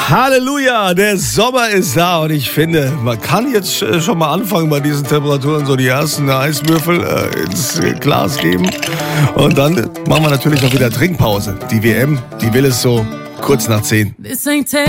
Halleluja, der Sommer ist da und ich finde, man kann jetzt schon mal anfangen bei diesen Temperaturen, so die ersten Eiswürfel ins Glas geben und dann machen wir natürlich noch wieder Trinkpause. Die WM, die will es so kurz nach 10.